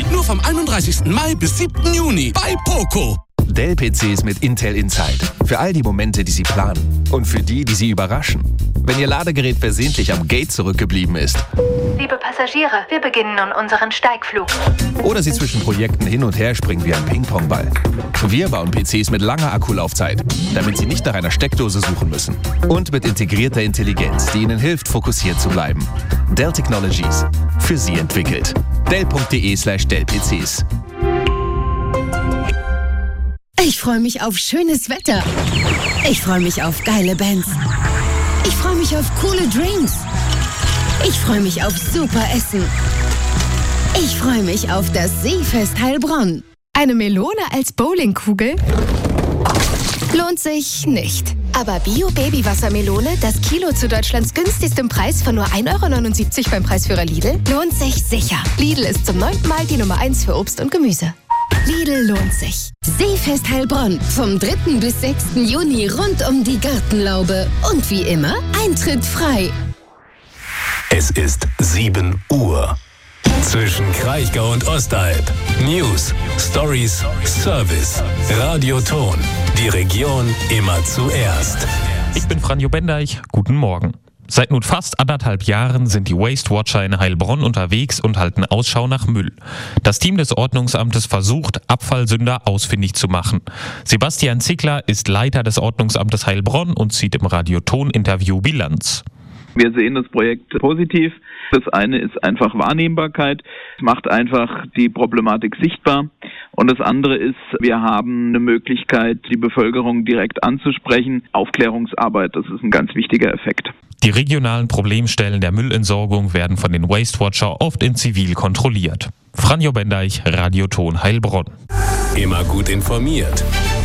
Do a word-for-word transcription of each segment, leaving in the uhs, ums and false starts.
Nur vom einunddreißigsten Mai bis siebten Juni bei Poco. Dell-P Cs mit Intel Inside. Für all die Momente, die Sie planen. Und für die, die Sie überraschen. Wenn Ihr Ladegerät versehentlich am Gate zurückgeblieben ist. Liebe Passagiere, wir beginnen nun unseren Steigflug. Oder Sie zwischen Projekten hin und her springen wie ein Ping-Pong-Ball. Wir bauen P Cs mit langer Akkulaufzeit, damit Sie nicht nach einer Steckdose suchen müssen. Und mit integrierter Intelligenz, die Ihnen hilft, fokussiert zu bleiben. Dell Technologies. Für Sie entwickelt. Dell.de slash Dell-PCs. Ich freue mich auf schönes Wetter. Ich freue mich auf geile Bands. Ich freue mich auf coole Drinks. Ich freue mich auf super Essen. Ich freue mich auf das Seefest Heilbronn. Eine Melone als Bowlingkugel? Lohnt sich nicht. Aber Bio-Baby-Wassermelone, das Kilo zu Deutschlands günstigstem Preis von nur ein Euro neunundsiebzig beim Preisführer Lidl, lohnt sich sicher. Lidl ist zum neunten Mal die Nummer eins für Obst und Gemüse. Lidl lohnt sich. Seefest Heilbronn. Vom dritten bis sechsten Juni rund um die Gartenlaube. Und wie immer, Eintritt frei. Es ist sieben Uhr. Zwischen Kraichgau und Ostalb. News, Stories, Service. Radioton. Die Region immer zuerst. Ich bin Franjo Bendeich. Guten Morgen. Seit nun fast anderthalb Jahren sind die Waste Watcher in Heilbronn unterwegs und halten Ausschau nach Müll. Das Team des Ordnungsamtes versucht, Abfallsünder ausfindig zu machen. Sebastian Zickler ist Leiter des Ordnungsamtes Heilbronn und zieht im Radioton-Interview Bilanz. Wir sehen das Projekt positiv. Das eine ist einfach Wahrnehmbarkeit, macht einfach die Problematik sichtbar. Und das andere ist, wir haben eine Möglichkeit, die Bevölkerung direkt anzusprechen. Aufklärungsarbeit, das ist ein ganz wichtiger Effekt. Die regionalen Problemstellen der Müllentsorgung werden von den Waste Watcher oft in Zivil kontrolliert. Franjo Bendeich, Radioton Heilbronn. Immer gut informiert.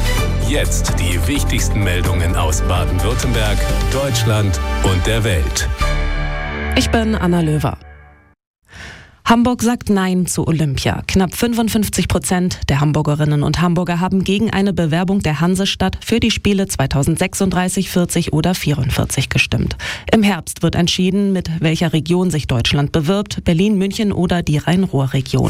Jetzt die wichtigsten Meldungen aus Baden-Württemberg, Deutschland und der Welt. Ich bin Anna Löwer. Hamburg sagt Nein zu Olympia. Knapp fünfundfünfzig Prozent der Hamburgerinnen und Hamburger haben gegen eine Bewerbung der Hansestadt für die Spiele zweitausendsechsunddreißig, vierzig oder vierundvierzig gestimmt. Im Herbst wird entschieden, mit welcher Region sich Deutschland bewirbt, Berlin, München oder die Rhein-Ruhr-Region.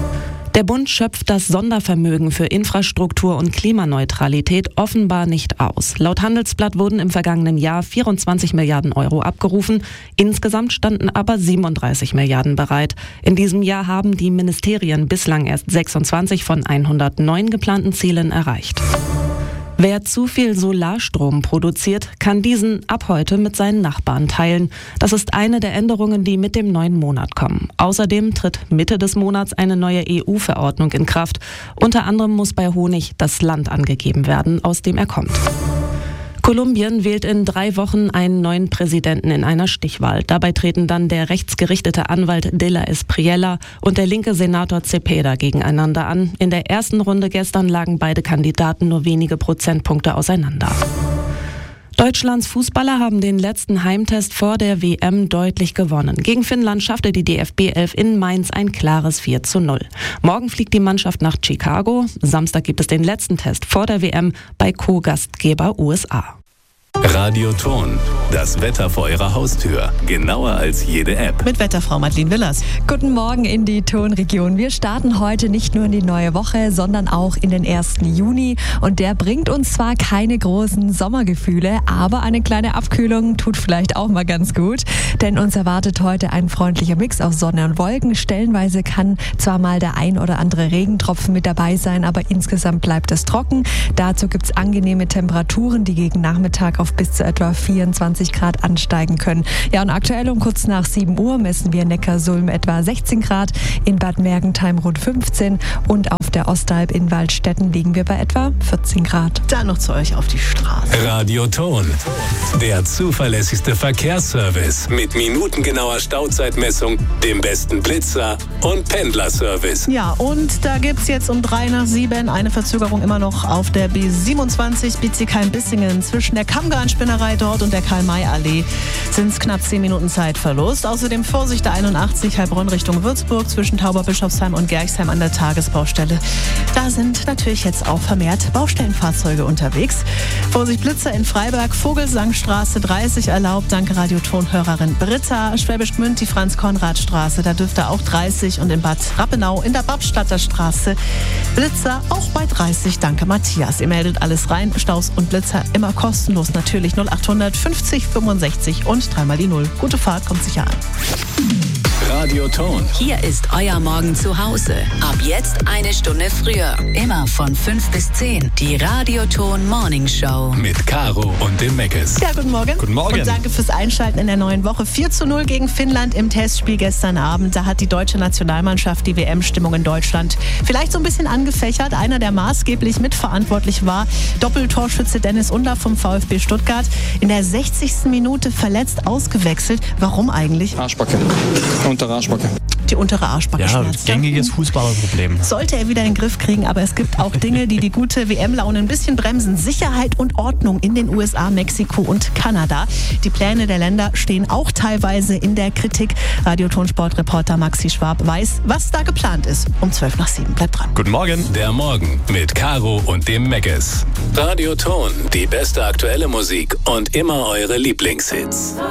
Der Bund schöpft das Sondervermögen für Infrastruktur und Klimaneutralität offenbar nicht aus. Laut Handelsblatt wurden im vergangenen Jahr vierundzwanzig Milliarden Euro abgerufen. Insgesamt standen aber siebenunddreißig Milliarden bereit. In diesem Jahr haben die Ministerien bislang erst sechsundzwanzig von hundertneun geplanten Zielen erreicht. Wer zu viel Solarstrom produziert, kann diesen ab heute mit seinen Nachbarn teilen. Das ist eine der Änderungen, die mit dem neuen Monat kommen. Außerdem tritt Mitte des Monats eine neue E U-Verordnung in Kraft. Unter anderem muss bei Honig das Land angegeben werden, aus dem er kommt. Kolumbien wählt in drei Wochen einen neuen Präsidenten in einer Stichwahl. Dabei treten dann der rechtsgerichtete Anwalt De La Espriella und der linke Senator Cepeda gegeneinander an. In der ersten Runde gestern lagen beide Kandidaten nur wenige Prozentpunkte auseinander. Deutschlands Fußballer haben den letzten Heimtest vor der W M deutlich gewonnen. Gegen Finnland schaffte die D F B elf in Mainz ein klares vier zu null. Morgen fliegt die Mannschaft nach Chicago. Samstag gibt es den letzten Test vor der W M bei Co-Gastgeber U S A. Radioton. Das Wetter vor Ihrer Haustür. Genauer als jede App. Mit Wetterfrau Madeleine Willers. Guten Morgen in die Tonregion. Wir starten heute nicht nur in die neue Woche, sondern auch in den ersten Juni. Und der bringt uns zwar keine großen Sommergefühle, aber eine kleine Abkühlung tut vielleicht auch mal ganz gut. Denn uns erwartet heute ein freundlicher Mix aus Sonne und Wolken. Stellenweise kann zwar mal der ein oder andere Regentropfen mit dabei sein, aber insgesamt bleibt es trocken. Dazu gibt es angenehme Temperaturen, die gegen Nachmittag auf bis zu etwa vierundzwanzig Grad ansteigen können. Ja, und aktuell um kurz nach sieben Uhr messen wir in Neckarsulm etwa sechzehn Grad, in Bad Mergentheim rund fünfzehn und auf der Ostalb in Waldstätten liegen wir bei etwa vierzehn Grad. Dann noch zu euch auf die Straße. Radioton. Der zuverlässigste Verkehrsservice mit minutengenauer Stauzeitmessung, dem besten Blitzer und Pendlerservice. Ja, und da gibt es jetzt um drei nach sieben eine Verzögerung immer noch auf der B siebenundzwanzig Bietigheim-Bissingen zwischen der Kammgarnspinnerei dort und der Karl-May-Allee sind es knapp zehn Minuten Zeitverlust. Außerdem Vorsicht der einundachtzig Heilbronn Richtung Würzburg zwischen Tauberbischofsheim und Gerchsheim an der Tagesbaustelle Straße. Da sind natürlich jetzt auch vermehrt Baustellenfahrzeuge unterwegs. Vorsicht Blitzer in Freiberg, Vogelsangstraße dreißig erlaubt, danke Radiotonhörerin Britta. Schwäbisch Gmünd, die Franz-Konrad-Straße, da dürfte auch dreißig und in Bad Rappenau in der Babstadter Straße Blitzer auch bei dreißig, danke Matthias. Ihr meldet alles rein, Staus und Blitzer immer kostenlos, natürlich null achthundert fünfzig fünfundsechzig und dreimal die Null. Gute Fahrt, kommt sicher an. Radioton. Hier ist euer Morgen zu Hause. Ab jetzt eine Stunde früher. Immer von fünf bis zehn. Die Radioton Morning Show. Mit Caro und dem Meckes. Ja, guten Morgen. Guten Morgen. Und danke fürs Einschalten in der neuen Woche. vier zu null gegen Finnland im Testspiel gestern Abend. Da hat die deutsche Nationalmannschaft die W M-Stimmung in Deutschland vielleicht so ein bisschen angefächert. Einer, der maßgeblich mitverantwortlich war, Doppeltorschütze Dennis Undaff vom VfB Stuttgart. In der sechzigsten Minute verletzt ausgewechselt. Warum eigentlich? Arschbacke. Untere Arschbacke. Die untere Arschbacke. Ja, gängiges Fußballerproblem. Sollte er wieder in den Griff kriegen, aber es gibt auch Dinge, die die gute W M-Laune ein bisschen bremsen. Sicherheit und Ordnung in den U S A, Mexiko und Kanada. Die Pläne der Länder stehen auch teilweise in der Kritik. Radioton-Sportreporter Maxi Schwab weiß, was da geplant ist. Um zwölf nach sieben. Bleibt dran. Guten Morgen. Der Morgen mit Caro und dem Meckes. Radioton, die beste aktuelle Musik und immer eure Lieblingshits.